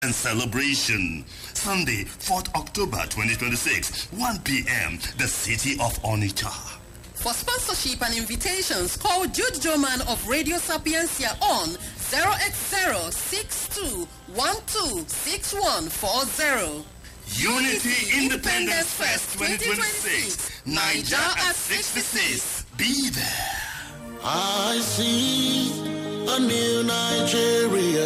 and celebration. Sunday, 4th October 2026, 1 p.m., the city of Onitsha. For sponsorship and invitations, call Jude Joman of Radio Sapiencia on 08062126140. Unity Independence Fest 2026, Niger at 66. Be there. I see a new Nigeria.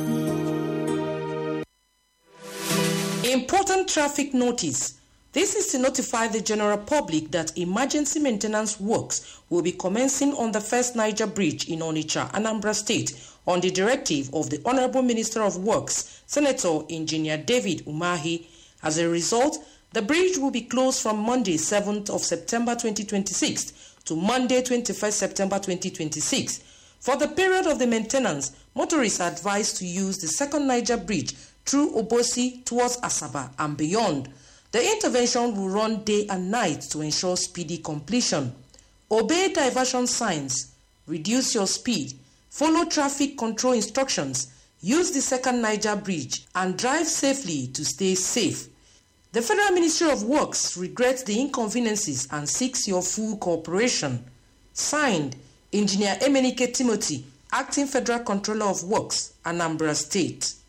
Important traffic notice. This is to notify the general public that emergency maintenance works will be commencing on the first Niger Bridge in Onitsha, Anambra State, on the directive of the Honorable Minister of Works, Senator Engineer David Umahi. As a result, the bridge will be closed from Monday, 7th of September 2026 to Monday, 21st September 2026. For the period of the maintenance, motorists are advised to use the second Niger Bridge through Obosi towards Asaba and beyond. The intervention will run day and night to ensure speedy completion. Obey diversion signs, reduce your speed, follow traffic control instructions, use the second Niger Bridge, and drive safely to stay safe. The Federal Ministry of Works regrets the inconveniences and seeks your full cooperation. Signed, Engineer Emenike Timothy, Acting Federal Controller of Works, Anambra State.